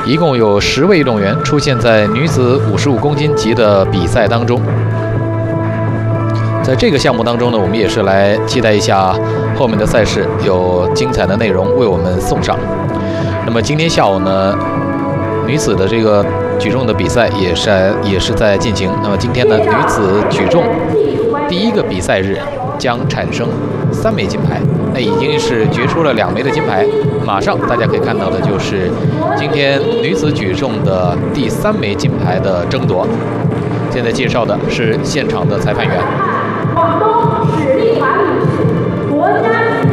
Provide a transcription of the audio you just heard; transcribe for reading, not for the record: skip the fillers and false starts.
一共有10位运动员出现在女子55公斤级的比赛当中。在这个项目当中呢，我们也是来期待一下后面的赛事有精彩的内容为我们送上。那么今天下午呢，女子的这个举重的比赛也是在进行。那么今天呢，女子举重第一个比赛日将产生3枚金牌，那已经是决出了2枚的金牌。马上大家可以看到的就是今天女子举重的第3枚金牌的争夺。现在介绍的是现场的裁判员。